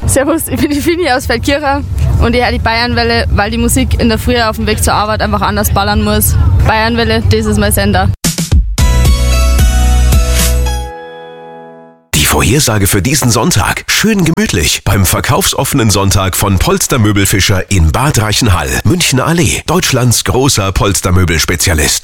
Servus, ich bin die Fini aus Feldkirchen und ich höre die Bayernwelle, weil die Musik in der Früh auf dem Weg zur Arbeit einfach anders ballern muss. Bayernwelle, das ist mein Sender. Die Vorhersage für diesen Sonntag. Schön gemütlich beim verkaufsoffenen Sonntag von Polstermöbelfischer in Bad Reichenhall, Münchner Allee, Deutschlands großer Polstermöbelspezialist.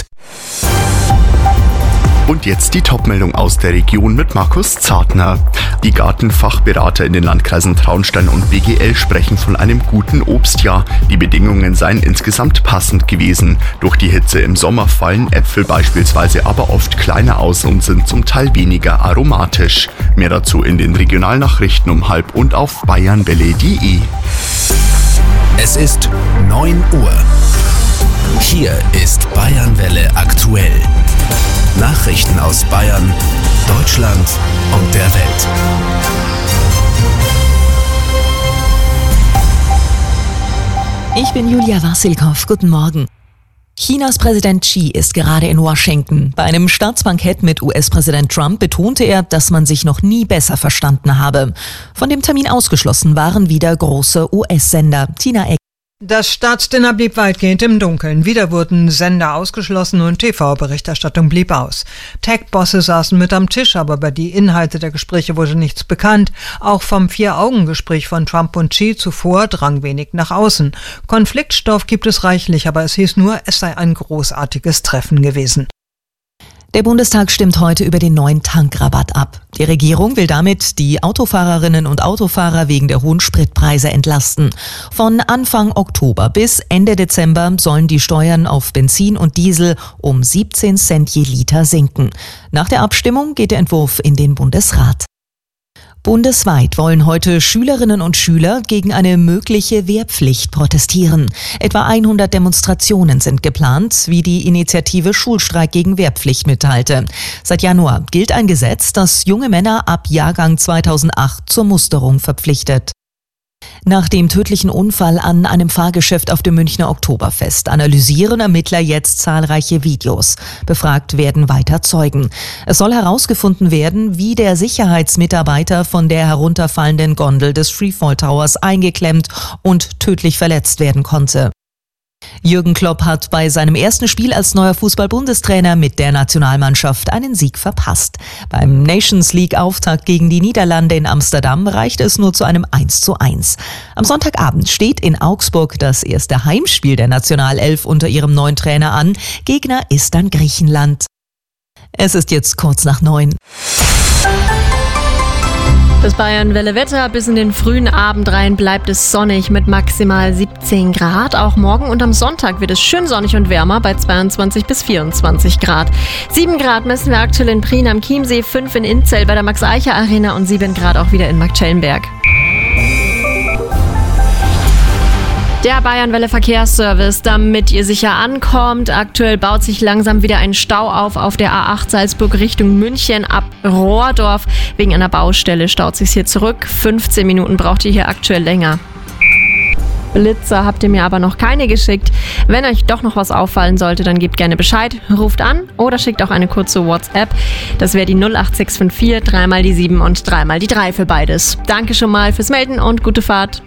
Und jetzt die Topmeldung aus der Region mit Markus Zartner. Die Gartenfachberater in den Landkreisen Traunstein und BGL sprechen von einem guten Obstjahr. Die Bedingungen seien insgesamt passend gewesen. Durch die Hitze im Sommer fallen Äpfel beispielsweise aber oft kleiner aus und sind zum Teil weniger aromatisch. Mehr dazu in den Regionalnachrichten um 12:30 und auf bayernwelle.de. Es ist 9 Uhr. Hier ist Bayernwelle aktuell. Nachrichten aus Bayern, Deutschland und der Welt. Ich bin Julia Wassilkow. Guten Morgen. Chinas Präsident Xi ist gerade in Washington. Bei einem Staatsbankett mit US-Präsident Trump betonte er, dass man sich noch nie besser verstanden habe. Von dem Termin ausgeschlossen waren wieder große US-Sender. Tina Eck. Das Staatsdinner blieb weitgehend im Dunkeln. Wieder wurden Sender ausgeschlossen und TV-Berichterstattung blieb aus. Tech-Bosse saßen mit am Tisch, aber über die Inhalte der Gespräche wurde nichts bekannt. Auch vom Vier-Augen-Gespräch von Trump und Xi zuvor drang wenig nach außen. Konfliktstoff gibt es reichlich, aber es hieß nur, es sei ein großartiges Treffen gewesen. Der Bundestag stimmt heute über den neuen Tankrabatt ab. Die Regierung will damit die Autofahrerinnen und Autofahrer wegen der hohen Spritpreise entlasten. Von Anfang Oktober bis Ende Dezember sollen die Steuern auf Benzin und Diesel um 17 Cent je Liter sinken. Nach der Abstimmung geht der Entwurf in den Bundesrat. Bundesweit wollen heute Schülerinnen und Schüler gegen eine mögliche Wehrpflicht protestieren. Etwa 100 Demonstrationen sind geplant, wie die Initiative Schulstreik gegen Wehrpflicht mitteilte. Seit Januar gilt ein Gesetz, das junge Männer ab Jahrgang 2008 zur Musterung verpflichtet. Nach dem tödlichen Unfall an einem Fahrgeschäft auf dem Münchner Oktoberfest analysieren Ermittler jetzt zahlreiche Videos. Befragt werden weiter Zeugen. Es soll herausgefunden werden, wie der Sicherheitsmitarbeiter von der herunterfallenden Gondel des Freefall Towers eingeklemmt und tödlich verletzt werden konnte. Jürgen Klopp hat bei seinem ersten Spiel als neuer Fußball-Bundestrainer mit der Nationalmannschaft einen Sieg verpasst. Beim Nations-League-Auftakt gegen die Niederlande in Amsterdam reichte es nur zu einem 1:1. Am Sonntagabend steht in Augsburg das erste Heimspiel der Nationalelf unter ihrem neuen Trainer an. Gegner ist dann Griechenland. Es ist jetzt kurz nach 9. Das Bayernwelle-Wetter bis in den frühen Abend rein bleibt es sonnig mit maximal 17 Grad. Auch morgen und am Sonntag wird es schön sonnig und wärmer bei 22 bis 24 Grad. 7 Grad messen wir aktuell in Prien am Chiemsee, 5 in Inzell bei der Max-Eicher-Arena und 7 Grad auch wieder in Marktschellenberg. Der Bayernwelle Verkehrsservice, damit ihr sicher ankommt. Aktuell baut sich langsam wieder ein Stau auf der A8 Salzburg Richtung München ab Rohrdorf. Wegen einer Baustelle staut sich hier zurück. 15 Minuten braucht ihr hier aktuell länger. Blitzer habt ihr mir aber noch keine geschickt. Wenn euch doch noch was auffallen sollte, dann gebt gerne Bescheid, ruft an oder schickt auch eine kurze WhatsApp. Das wäre die 08654 3 die 7 und 3 die 3 für beides. Danke schon mal fürs Melden und gute Fahrt.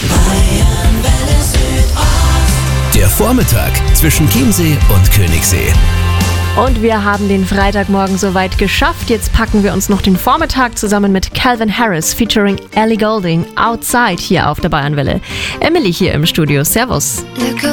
Der Vormittag zwischen Chiemsee und Königssee. Und wir haben den Freitagmorgen soweit geschafft. Jetzt packen wir uns noch den Vormittag zusammen mit Calvin Harris featuring Ellie Goulding Outside hier auf der Bayernwelle. Emily hier im Studio. Servus.